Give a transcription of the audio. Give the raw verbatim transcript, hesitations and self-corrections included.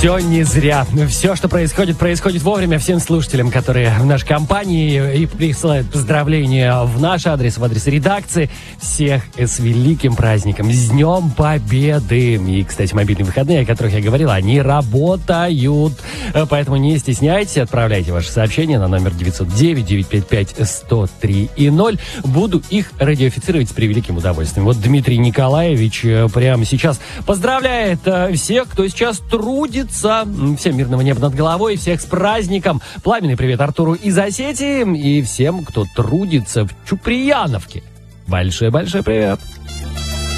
Все не зря. Все, что происходит, происходит вовремя. Всем слушателям, которые в нашей компании и присылают поздравления в наш адрес, в адрес редакции. Всех с великим праздником, с Днем Победы. И, кстати, мобильные выходные, о которых я говорил, они работают. Поэтому не стесняйтесь, отправляйте ваши сообщения на номер девятьсот девять девятьсот пятьдесят пять сто три и ноль. Буду их радиофицировать с превеликим удовольствием. Вот Дмитрий Николаевич прямо сейчас поздравляет всех, кто сейчас трудится. Всем мирного неба над головой, всех с праздником. Пламенный привет Артуру из Осетии и всем, кто трудится в Чуприяновке. Большой-большой привет.